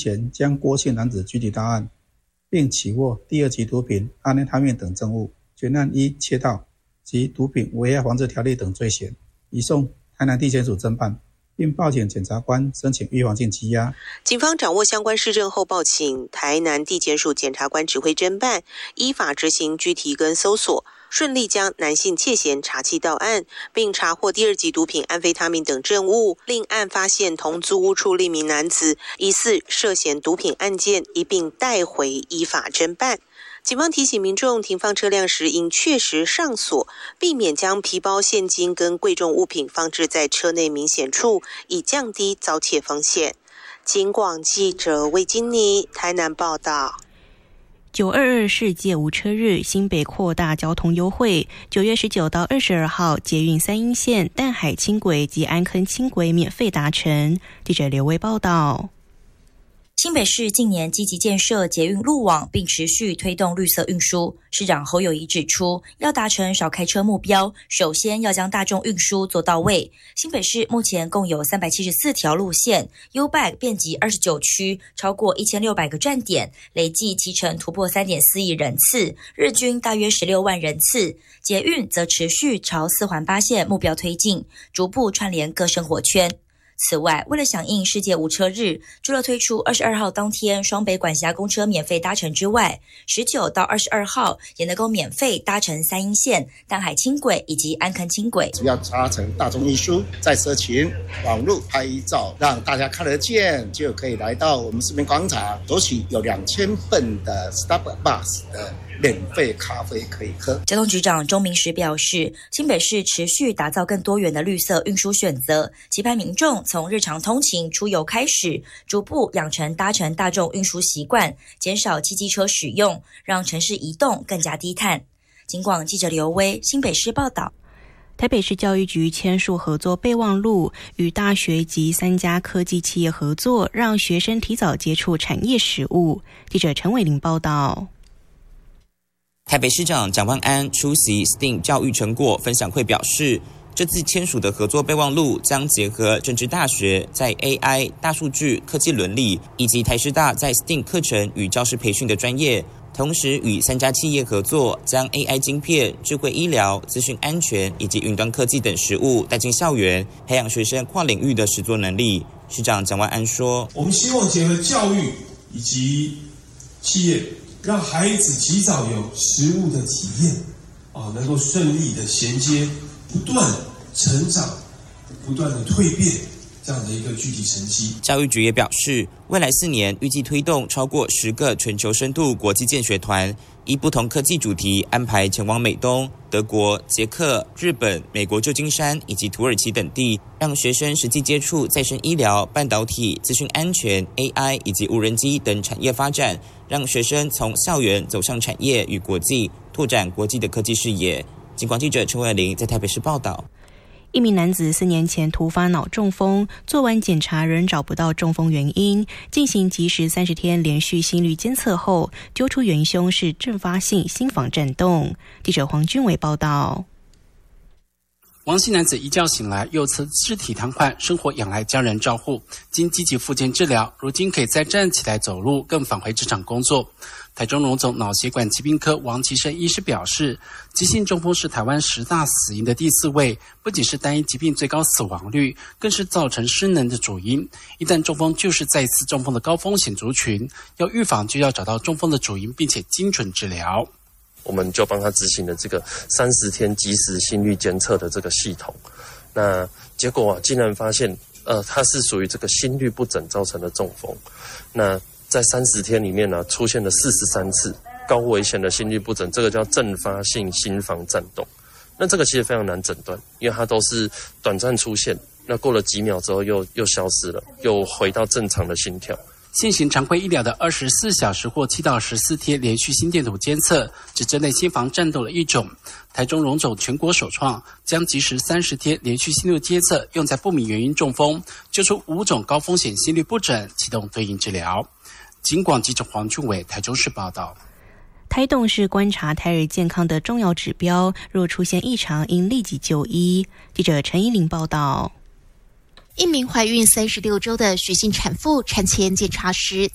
前将郭姓男子拘提到案，并起获第2级毒品安非他命等证物，全案依窃盗及毒品危害防治条例等罪嫌，移送台南地检署侦办，并报请检察官申请预防性羁押。 警方掌握相关事证后，报请台南地检署检察官指挥侦办，依法执行拘提跟搜索，顺利将男性窃嫌查缉到案，并查获第2级毒品安非他命等证物。另案发现同租屋处另名男子疑似涉嫌毒品案件，一并带回依法侦办。警方提醒民众停放车辆时应确实上锁，避免将皮包、现金跟贵重物品放置在车内明显处，以降低遭窃风险。警广记者魏金妮台南报道。 922世界无车日，新北扩大交通优惠，9月19到22号，捷运三鶯线、淡海轻轨及安坑轻轨免费达乘。记者刘威报道。 新北市近年积极建设捷运路网，并持续推动绿色运输。市长侯友宜指出，要达成少开车目标，首先要将大众运输做到位。新北市目前共有374条路线 ，U-Bike 遍及29区，超过1600个站点，累计骑乘突破3.4亿人次，日均大约16万人次。捷运则持续朝4环8线目标推进，逐步串联各生活圈。此外，为了响应世界无车日，除了推出22号当天双北管辖公车免费搭乘之外，19到22号也能够免费搭乘三鶯线、淡海轻轨以及安坑轻轨。 主要搭乘大众运输，在社群网络拍照，让大家看得见，就可以来到我们市民广场，索取有2000份的 Starbucks 的免费咖啡可以喝。 交通局长钟明时表示，新北市持续打造更多元的绿色运输选择，期盼民众从日常通勤出游开始，逐步养成搭乘大众运输习惯，减少汽机车使用，让城市移动更加低碳。警广记者刘威新北市报道。 台北市教育局签署合作备忘录，与大学及3家科技企业合作，让学生提早接触产业实务。记者陈伟玲报道。 台北市长蒋万安出席 STEAM 教育成果分享会表示，这次签署的合作备忘录将结合政治大学在 AI、大数据、科技伦理以及台师大在 STEAM 课程与教师培训的专业，同时与3家企业合作，将 AI 晶片、智慧医疗、资讯安全以及云端科技等实务带进校园，培养学生跨领域的实作能力。市长蒋万安说， 我们希望结合教育以及企业，让孩子及早有实务的体验，能够顺利的衔接，不断成长，不断的蜕变，这样的一个具体成绩。 教育局也表示，未来4年预计推动超过10个全球深度国际见学团，依不同科技主题安排前往美东、德国、捷克、日本、美国旧金山以及土耳其等地，让学生实际接触再生医疗、半导体、资讯安全、AI 以及无人机等产业发展，让学生从校园走向产业与国际，拓展国际的科技视野。警广记者陈伟玲在台北市报道。 一名男子4年前突发脑中风，做完检查仍找不到中风原因，进行即时30天连续心率监测后，揪出元凶是阵发性心房颤动。记者黄俊伟报道。 王姓男子一觉醒来，右侧肢体瘫痪，生活仰赖家人照护。经积极复健治疗，如今可以再站起来走路，更返回职场工作。台中荣总脑血管疾病科王其生医师表示，急性中风是台湾10大死因的第4位，不仅是单一疾病最高死亡率，更是造成失能的主因。一旦中风就是再一次中风的高风险族群，要预防就要找到中风的主因，并且精准治疗。 我们就帮他执行了这个30天即时心率监测的这个系统，那结果竟然发现，它是属于这个心律不整造成的中风。那在30天里面呢，出现了43次高危险的心律不整，这个叫阵发性心房颤动。那这个其实非常难诊断，因为它都是短暂出现，那过了几秒之后又消失了，又回到正常的心跳。 现行常规医疗的24小时或7到14天连续心电图监测，只针对心房颤动的一种。台中荣总全国首创，将即时30天连续心率监测用在不明原因中风，揪出5种高风险心律不整，启动对应治疗。警广记者黄俊伟台中市报道。 胎动是观察胎儿健康的重要指标，若出现异常应立即就医。记者陈依玲报道。 一名怀孕36周的许姓产妇产前检查时